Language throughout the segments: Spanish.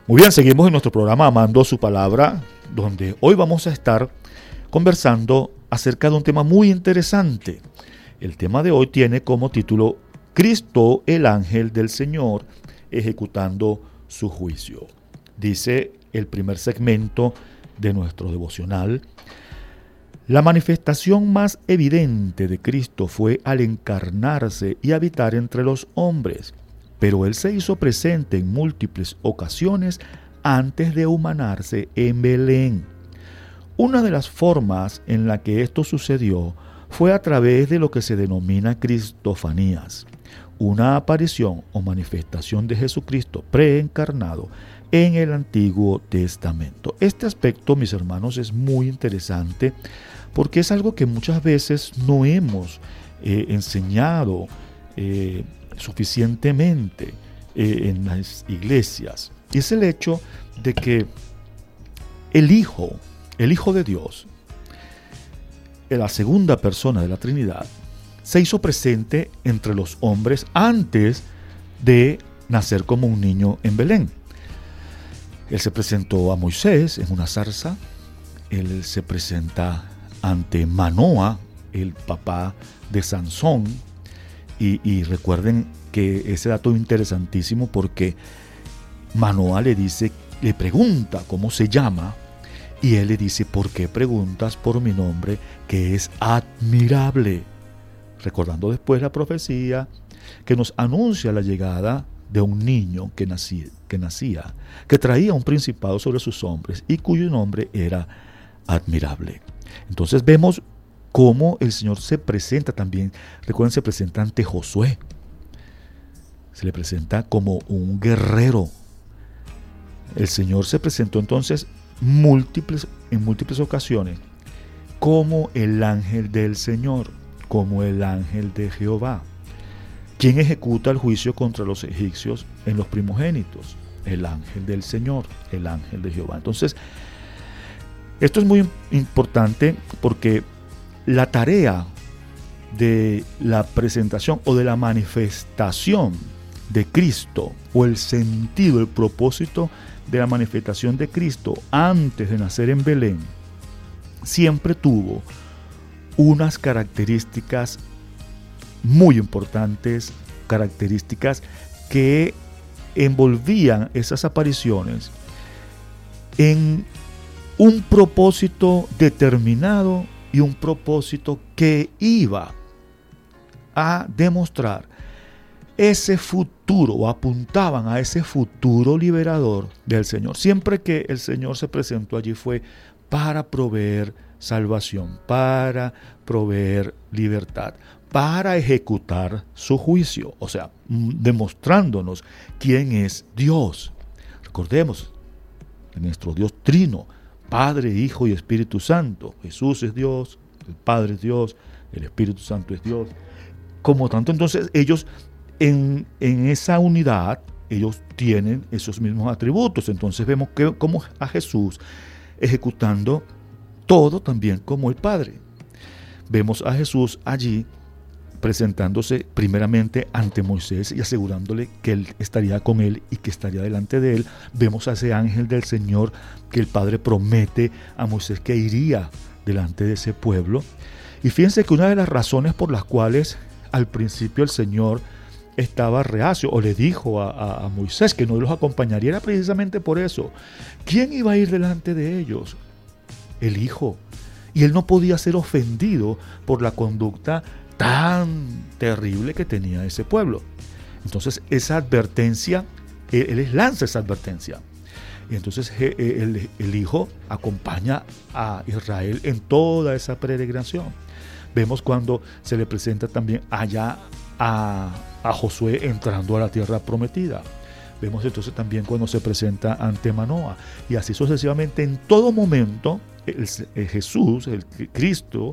Muy bien, seguimos en nuestro programa Amando su Palabra, donde hoy vamos a estar conversando acerca de un tema muy interesante. El tema de hoy tiene como título Cristo, el ángel del Señor, ejecutando su juicio. Dice el primer segmento de nuestro devocional: la manifestación más evidente de Cristo fue al encarnarse y habitar entre los hombres, pero Él se hizo presente en múltiples ocasiones antes de humanarse en Belén. Una de las formas en la que esto sucedió fue a través de lo que se denomina cristofanías, una aparición o manifestación de Jesucristo preencarnado en el Antiguo Testamento. Este aspecto, mis hermanos, es muy interesante porque es algo que muchas veces no hemos enseñado suficientemente en las iglesias. Y es el hecho de que el Hijo de Dios, la segunda persona de la Trinidad, se hizo presente entre los hombres antes de nacer como un niño en Belén. Él se presentó a Moisés en una zarza. Él se presenta ante Manoa, el papá de Sansón. Y recuerden que ese dato es interesantísimo porque Manoa le pregunta cómo se llama, y él le dice: ¿por qué preguntas por mi nombre, que es admirable? Recordando después la profecía que nos anuncia la llegada de un niño que nacía, que traía un principado sobre sus hombres y cuyo nombre era admirable. Entonces vemos cómo el Señor se presenta también. Recuerden, se presenta ante Josué. Se le presenta como un guerrero. El Señor se presentó entonces en múltiples ocasiones como el ángel del Señor, como el ángel de Jehová, quien ejecuta el juicio contra los egipcios en los primogénitos. El ángel del Señor, el ángel de Jehová. Entonces, esto es muy importante porque la tarea de la presentación o de la manifestación de Cristo, o el sentido, el propósito de la manifestación de Cristo antes de nacer en Belén, siempre tuvo unas características muy importantes, características que envolvían esas apariciones en un propósito determinado y un propósito que iba a demostrar ese futuro, o apuntaban a ese futuro liberador del Señor. Siempre que el Señor se presentó allí fue para proveer salvación, para proveer libertad, para ejecutar su juicio, o sea, demostrándonos quién es Dios. Recordemos, nuestro Dios trino, Padre, Hijo y Espíritu Santo. Jesús es Dios, el Padre es Dios, el Espíritu Santo es Dios. Como tanto, entonces ellos en esa unidad, ellos tienen esos mismos atributos. Entonces vemos como a Jesús ejecutando todo también como el Padre. Vemos a Jesús allí presentándose primeramente ante Moisés y asegurándole que él estaría con él y que estaría delante de él. Vemos a ese ángel del Señor que el Padre promete a Moisés que iría delante de ese pueblo. Y fíjense que una de las razones por las cuales al principio el Señor estaba reacio o le dijo a Moisés que no los acompañaría era precisamente por eso. ¿Quién iba a ir delante de ellos? El Hijo. Y él no podía ser ofendido por la conducta tan terrible que tenía ese pueblo. Entonces esa advertencia, él les lanza esa advertencia. Y entonces el Hijo acompaña a Israel en toda esa peregrinación. Vemos cuando se le presenta también allá a Josué entrando a la tierra prometida. Vemos entonces también cuando se presenta ante Manoa. Y así sucesivamente, en todo momento, Jesús, el Cristo,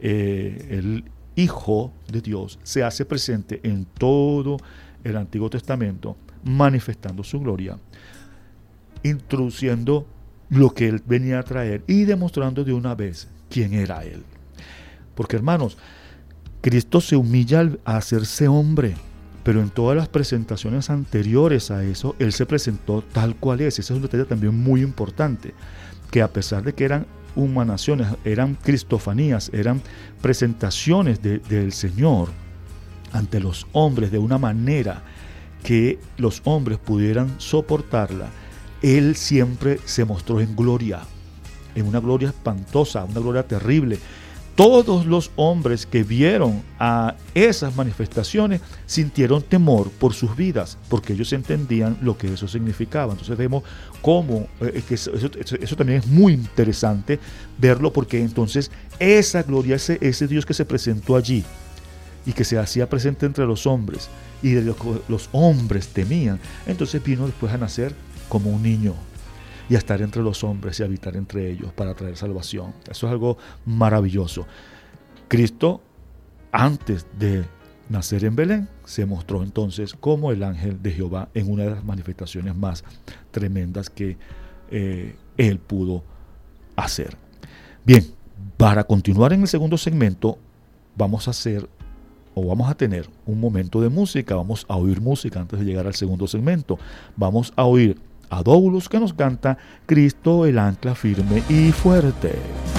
el Hijo de Dios, se hace presente en todo el Antiguo Testamento, manifestando su gloria, introduciendo lo que Él venía a traer y demostrando de una vez quién era Él. Porque, hermanos, Cristo se humilla al hacerse hombre pero en todas las presentaciones anteriores a eso, Él se presentó tal cual es. Ese es un detalle también muy importante, que a pesar de que eran humanaciones, eran cristofanías, eran presentaciones del Señor ante los hombres de una manera que los hombres pudieran soportarla, Él siempre se mostró en gloria, en una gloria espantosa, una gloria terrible. Todos los hombres que vieron a esas manifestaciones sintieron temor por sus vidas, porque ellos entendían lo que eso significaba. Entonces vemos cómo, que eso también es muy interesante verlo, porque entonces esa gloria, ese Dios que se presentó allí y que se hacía presente entre los hombres, y de los hombres temían, entonces vino después a nacer como un niño y a estar entre los hombres y habitar entre ellos para traer salvación. Eso es algo maravilloso. Cristo, antes de nacer en Belén, se mostró entonces como el ángel de Jehová en una de las manifestaciones más tremendas que Él pudo hacer. Bien, para continuar en el segundo segmento, vamos a tener un momento de música. Vamos a oír música antes de llegar al segundo segmento. Vamos a oír a Douglas, que nos canta Cristo el ancla firme y fuerte.